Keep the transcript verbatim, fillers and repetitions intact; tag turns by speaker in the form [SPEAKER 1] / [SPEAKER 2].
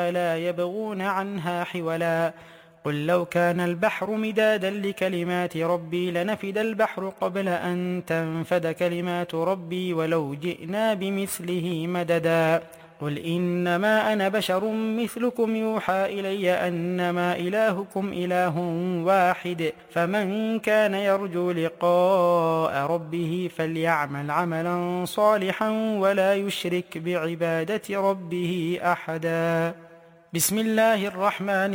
[SPEAKER 1] لا يبغون عنها حولا قل لو كان البحر مدادا لكلمات ربي لنفد البحر قبل أن تنفد كلمات ربي ولو جئنا بمثله مددا قل إنما أنا بشر مثلكم يوحى إلي أنما إلهكم إله واحد فمن كان يرجو لقاء ربه فليعمل عملا صالحا ولا يشرك بعبادة ربه أحدا. بسم الله الرحمن